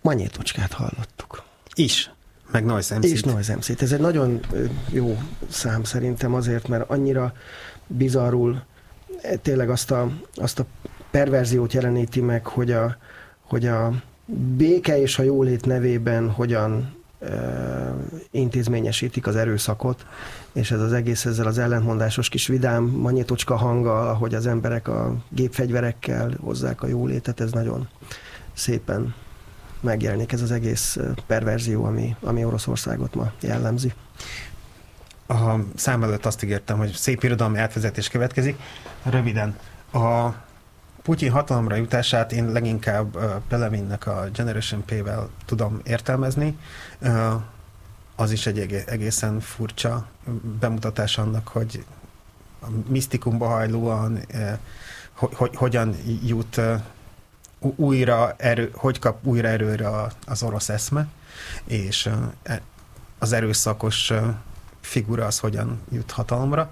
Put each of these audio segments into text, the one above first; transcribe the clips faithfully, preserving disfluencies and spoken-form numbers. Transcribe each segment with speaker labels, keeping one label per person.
Speaker 1: Magnétocskát hallottuk.
Speaker 2: Is, meg Noise em cé-t.
Speaker 1: És Noise em cé-t. Ez egy nagyon jó szám szerintem azért, mert annyira bizarrul tényleg azt a, azt a perverziót jeleníti meg, hogy a, hogy a béke és a jólét nevében hogyan intézményesítik az erőszakot, és ez az egész ezzel az ellentmondásos kis vidám magnétocska hanggal, ahogy az emberek a gépfegyverekkel hozzák a jólétet, ez nagyon szépen megjelenik, ez az egész perverzió, ami, ami Oroszországot ma jellemzi.
Speaker 2: A szám előtt azt ígértem, hogy szép irodalmi átvezetés következik. Röviden, a Putyin hatalomra jutását én leginkább uh, Pelevinnek a Generation P-vel tudom értelmezni. Uh, az is egy egészen furcsa bemutatás annak, hogy a misztikumba hajlóan uh, hogy, hogy, hogyan jut uh, újra erő, hogy kap újra erőre az orosz eszme, és uh, az erőszakos uh, figura az hogyan jut hatalomra.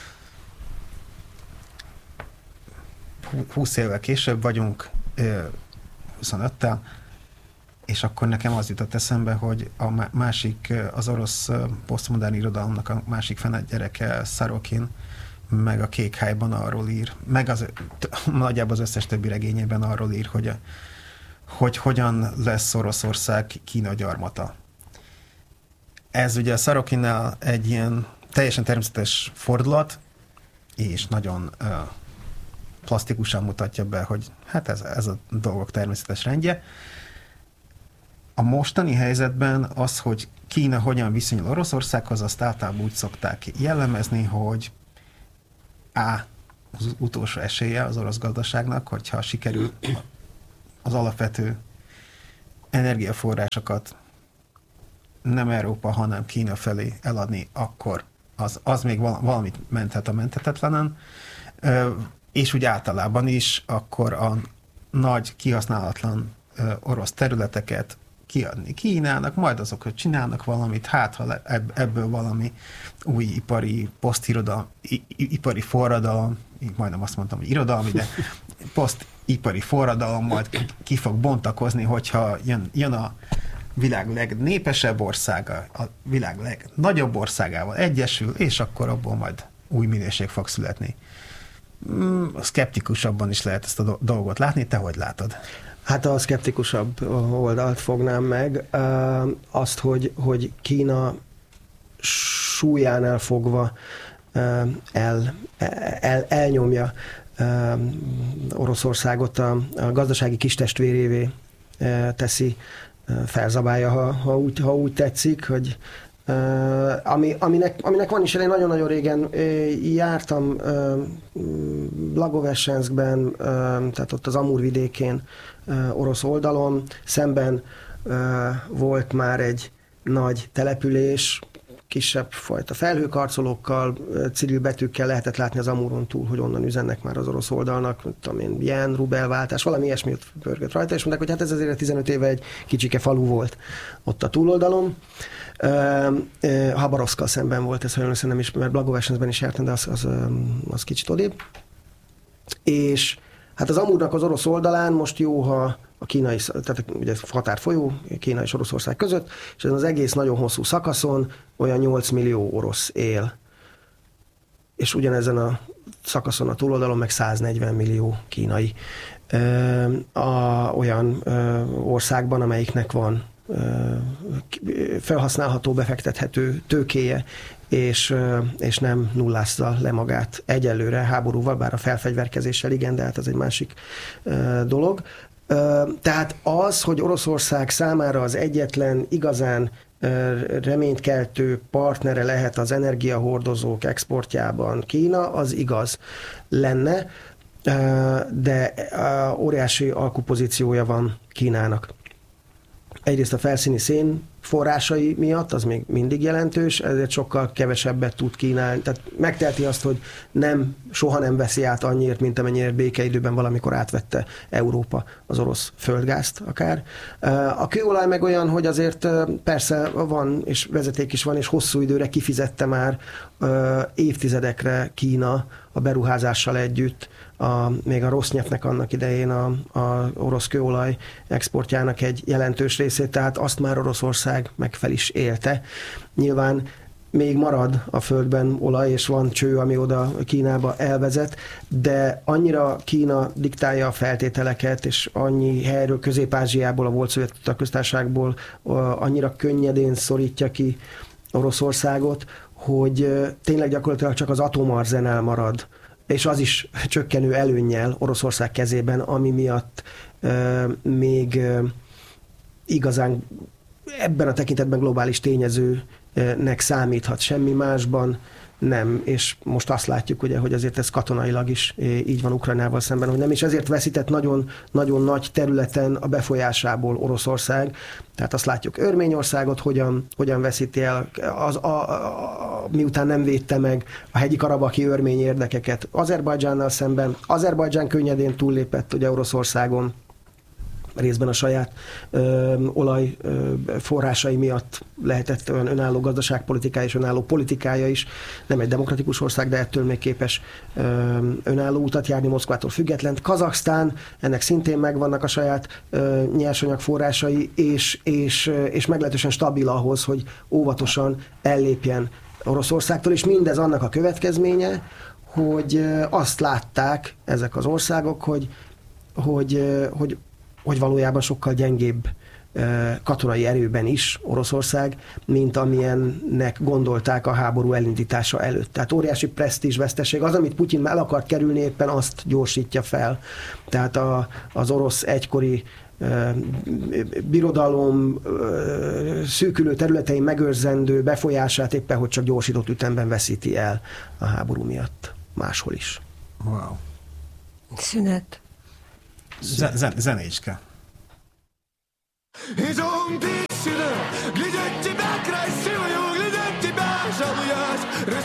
Speaker 2: húsz évvel később vagyunk, huszonöttel, és akkor nekem az jutott eszembe, hogy a másik, az orosz posztmodern irodalomnak a másik fene gyereke, Szarokin, meg a Kék Hájban arról ír, meg az, nagyjából az összes többi regényében arról ír, hogy, a, hogy hogyan lesz Oroszország Kína gyarmata. Ez ugye a Szarokinnál egy ilyen teljesen természetes fordulat, és nagyon uh, plastikusan mutatja be, hogy hát ez, ez a dolgok természetes rendje. A mostani helyzetben az, hogy Kína hogyan viszonyul Oroszországhoz, azt általában úgy szokták jellemezni, hogy A. az utolsó esélye az orosz gazdaságnak, hogyha sikerül az alapvető energiaforrásokat nem Európa, hanem Kína felé eladni, akkor az, az még valamit menthet a menthetetlenen. És úgy általában is akkor a nagy, kihasználatlan orosz területeket kiadni Kínának, majd azok, hogy csinálnak valamit, hát ha ebből valami új ipari, posztirodalom, ipari forradalom, majdnem azt mondtam, hogy irodalmi, de posztipari forradalom majd ki fog bontakozni, hogyha jön, jön a világ legnépesebb országa, a világ legnagyobb országával egyesül, és akkor abból majd új minőség fog születni. Szkeptikusabban is lehet ezt a dolgot látni. Te hogy látod?
Speaker 1: Hát a szkeptikusabb oldalt fognám meg. Azt, hogy, hogy Kína súlyánál fogva el, el, elnyomja Oroszországot, a, a gazdasági kistestvérévé teszi, felzabálja, ha, ha, úgy, ha úgy tetszik, hogy Uh, ami, aminek, aminek van is, én nagyon-nagyon régen uh, jártam uh, Blagoveszenszkben, uh, tehát ott az Amur vidékén, uh, orosz oldalon, szemben uh, volt már egy nagy település, kisebb fajta felhőkarcolókkal, ciril betűkkel lehetett látni az Amuron túl, hogy onnan üzennek már az orosz oldalnak, tudom én, yen, rubelváltás, valami ilyesmit pörgött rajta, és mondták, hogy hát ez azért tizenöt éve egy kicsike falu volt ott a túloldalon. Habarovszkkal szemben volt ez, ha jól nem is, mert Blagoveszenszkben is jártam, de az, az, az kicsit odébb. És hát az Amurnak az orosz oldalán most jó, ha a kínai, tehát ugye határfolyó Kína és Oroszország között, és ezen az egész nagyon hosszú szakaszon olyan nyolc millió orosz él. És ugyanezen a szakaszon a túloldalon meg száznegyven millió kínai. Ö, a, olyan ö, országban, amelyiknek van felhasználható, befektethető tőkéje, és, és nem nullázza le magát egyelőre háborúval, bár a felfegyverkezéssel igen, de hát ez egy másik dolog. Tehát az, hogy Oroszország számára az egyetlen igazán reménykeltő partnere lehet az energiahordozók exportjában Kína, az igaz lenne, de óriási alkupozíciója van Kínának. Egyrészt a felszíni szén forrásai miatt, az még mindig jelentős, ezért sokkal kevesebbet tud kínálni. Tehát megteheti azt, hogy nem, soha nem veszi át annyiért, mint amennyire békeidőben valamikor átvette Európa az orosz földgázt akár. A kőolaj meg olyan, hogy azért persze van, és vezeték is van, és hosszú időre kifizette már évtizedekre Kína a beruházással együtt, a, még a Rosnyeftnek annak idején a, a orosz kőolaj exportjának egy jelentős részét, tehát azt már Oroszország meg fel is élte. Nyilván még marad a földben olaj, és van cső, ami oda Kínába elvezet, de annyira Kína diktálja a feltételeket, és annyi helyről, Közép-Ázsiából, a volt szovjet köztársaságból annyira könnyedén szorítja ki Oroszországot, hogy tényleg gyakorlatilag csak az atomarzenál marad, és az is csökkenő előnnyel Oroszország kezében, ami miatt euh, még euh, igazán ebben a tekintetben globális tényezőnek számíthat, semmi másban nem, és most azt látjuk, ugye, hogy azért ez katonailag is így van Ukrajnával szemben, hogy nem, és ezért veszített nagyon, nagyon nagy területen a befolyásából Oroszország. Tehát azt látjuk, Örményországot hogyan, hogyan veszíti el, az, a, a, a, miután nem védte meg a hegyi karabaki örmény érdekeket Azerbajdzsánnal szemben. Azerbajdzsán könnyedén túllépett ugye Oroszországon, részben a saját ö, olaj ö, forrásai miatt lehetett olyan önálló gazdaságpolitikája és önálló politikája is. Nem egy demokratikus ország, de ettől még képes ö, önálló utat járni Moszkvától független. Kazaksztán, ennek szintén megvannak a saját ö, nyersanyag forrásai, és, és, és meglehetősen stabil ahhoz, hogy óvatosan ellépjen Oroszországtól, és mindez annak a következménye, hogy azt látták ezek az országok, hogy, hogy, hogy hogy valójában sokkal gyengébb katonai erőben is Oroszország, mint amilyennek gondolták a háború elindítása előtt. Tehát óriási presztízs veszteség. Az, amit Putyin el akart kerülni, éppen azt gyorsítja fel. Tehát a, az orosz egykori birodalom szűkülő területein megőrzendő befolyását éppen, hogy csak gyorsított ütemben veszíti el a háború miatt. Máshol is.
Speaker 2: Wow.
Speaker 3: Szünet.
Speaker 2: Zen- zenécske.
Speaker 4: Идем пить сюда, глядеть тебя красивую, глядеть тебя жалуясь.